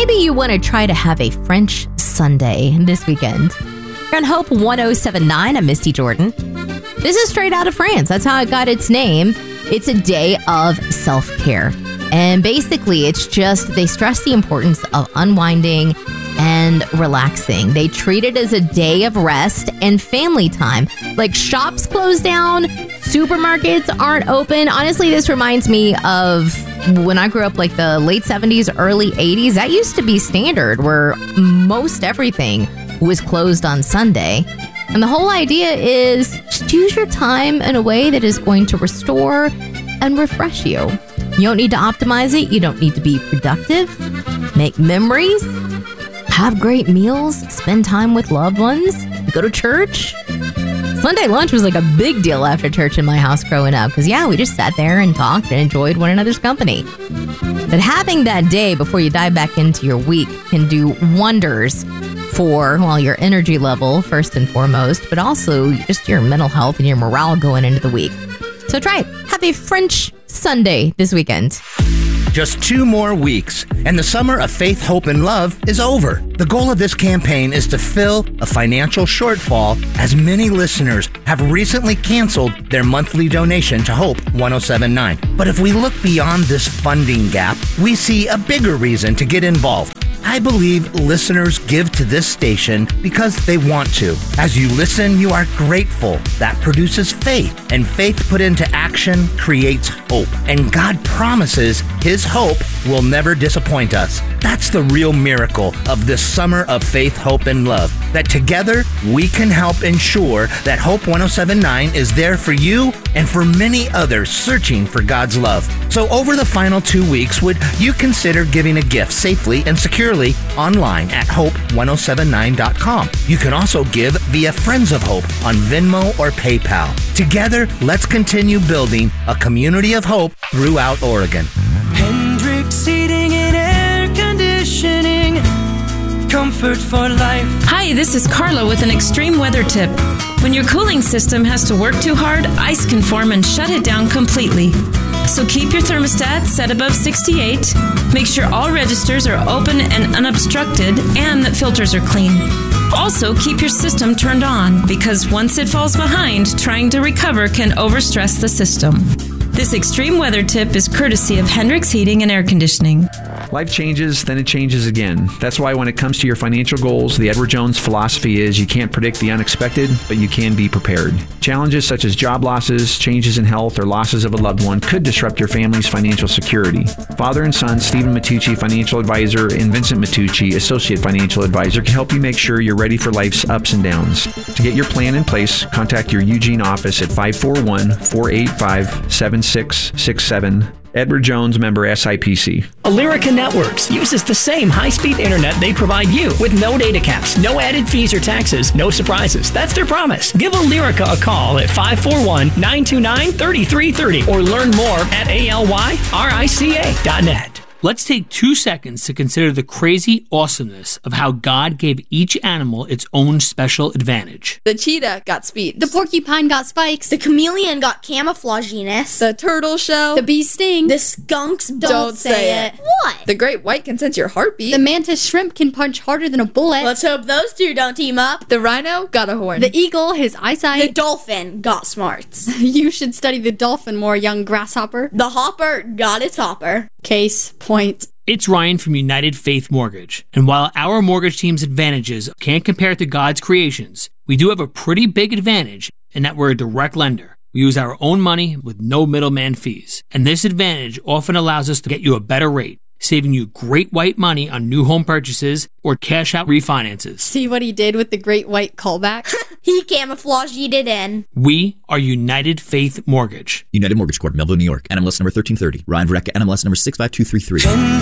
maybe you want to try to have a French Sunday this weekend. You're on Hope 1079. I'm Misty Jordan. This is straight out of France. That's how it got its name. It's a day of self-care. And basically, it's just they stress the importance of unwinding and relaxing. They treat it as a day of rest and family time. Like, shops close down, supermarkets aren't open. Honestly, this reminds me of when I grew up, like the late 70s, early 80s. That used to be standard, where most everything was closed on Sunday. And the whole idea is just use your time in a way that is going to restore and refresh you. You don't need to optimize it. You don't need to be productive. Make memories. Have great meals. Spend time with loved ones. Go to church. Sunday lunch was like a big deal after church in my house growing up. Because, we just sat there and talked and enjoyed one another's company. But having that day before you dive back into your week can do wonders for, your energy level, first and foremost, but also just your mental health and your morale going into the week. So try it. Have a French Sunday this weekend. Just 2 more weeks, and the summer of faith, hope, and love is over. The goal of this campaign is to fill a financial shortfall, as many listeners have recently canceled their monthly donation to Hope 1079. But if we look beyond this funding gap, we see a bigger reason to get involved. I believe listeners give to this station because they want to. As you listen, you are grateful. That produces faith, and faith put into action creates hope. And God promises His hope will never disappoint us. That's the real miracle of this summer of faith, hope, and love. That together we can help ensure that Hope 1079 is there for you and for many others searching for God's love. So over the final 2 weeks, would you consider giving a gift safely and securely online at hope1079.com. You can also give via Friends of Hope on Venmo or PayPal. Together, let's continue building a community of hope throughout Oregon. Hendrix Heating and Air Conditioning. Comfort for life. Hi, this is Carla with an extreme weather tip. When your cooling system has to work too hard, ice can form and shut it down completely. So keep your thermostat set above 68, make sure all registers are open and unobstructed, and that filters are clean. Also, keep your system turned on, because once it falls behind, trying to recover can overstress the system. This extreme weather tip is courtesy of Hendrix Heating and Air Conditioning. Life changes, then it changes again. That's why when it comes to your financial goals, the Edward Jones philosophy is you can't predict the unexpected, but you can be prepared. Challenges such as job losses, changes in health, or losses of a loved one could disrupt your family's financial security. Father and son, Stephen Matucci, financial advisor, and Vincent Matucci, associate financial advisor, can help you make sure you're ready for life's ups and downs. To get your plan in place, contact your Eugene office at 541-485-7667. Edward Jones, member SIPC. Alerica Networks uses the same high-speed internet they provide you with no data caps, no added fees or taxes, no surprises. That's their promise. Give Alerica a call at 541-929-3330 or learn more at ALYRICA.net. Let's take 2 seconds to consider the crazy awesomeness of how God gave each animal its own special advantage. The cheetah got speed. The porcupine got spikes. The chameleon got camouflaginess. The turtle shell. The bee sting. The skunks don't say it. What? The great white can sense your heartbeat. The mantis shrimp can punch harder than a bullet. Let's hope those two don't team up. The rhino got a horn. The eagle, his eyesight. The dolphin got smarts. You should study the dolphin more, young grasshopper. The hopper got its hopper. Case point. It's Ryan from United Faith Mortgage, and while our mortgage team's advantages can't compare to God's creations, we do have a pretty big advantage in that we're a direct lender. We use our own money with no middleman fees, and this advantage often allows us to get you a better rate, saving you great white money on new home purchases or cash out refinances. See what he did with the great white callback? He camouflaged it in. We are United Faith Mortgage. United Mortgage Corp, Melville, New York. NMLS number 1330. Ryan Vareka, NMLS number 65233.